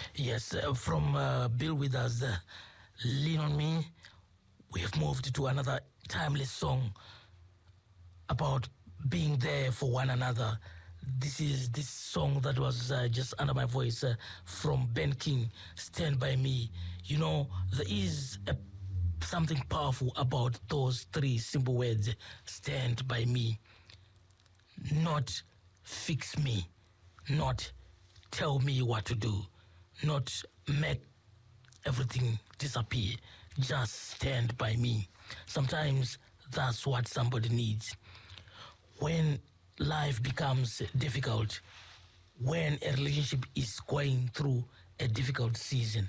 Yes, from Bill Withers, Lean on Me, we have moved to another timeless song about being there for one another. This is this song that was just under my voice from Ben King, Stand By Me. You know, there is something powerful about those three simple words, stand by me. Not fix me, not tell me what to do, not make everything disappear. Just stand by me. Sometimes that's what somebody needs. When life becomes difficult, when a relationship is going through a difficult season,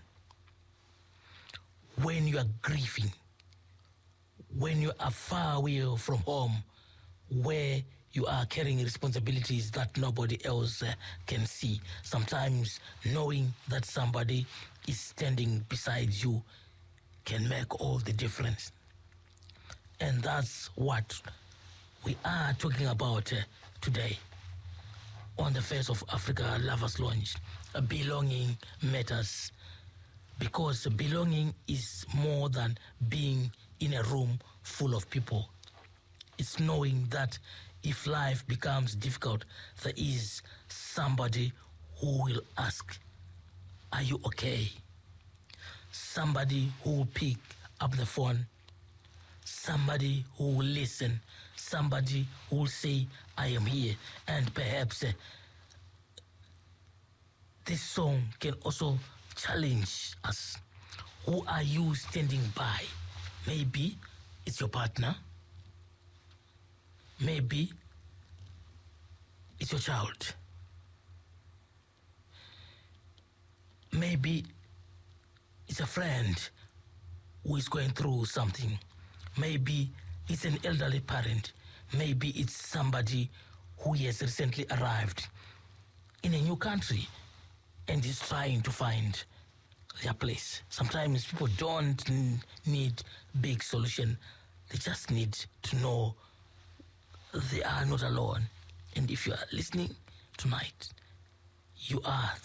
when you are grieving, when you are far away from home, where you are carrying responsibilities that nobody else can see. Sometimes knowing that somebody is standing beside you can make all the difference. And that's what we are talking about today on the Face of Africa Lovers Lounge. Belonging matters, because belonging is more than being in a room full of people. It's knowing that if life becomes difficult, there is somebody who will ask, are you okay? Somebody who will pick up the phone, somebody who will listen, somebody who will say, I am here. And perhaps this song can also challenge us. Who are you standing by? Maybe it's your partner. Maybe it's your child. Maybe it's a friend who is going through something. Maybe it's an elderly parent. Maybe it's somebody who has recently arrived in a new country and is trying to find their place. Sometimes people don't need big solution. They just need to know they are not alone. And if you are listening tonight, you are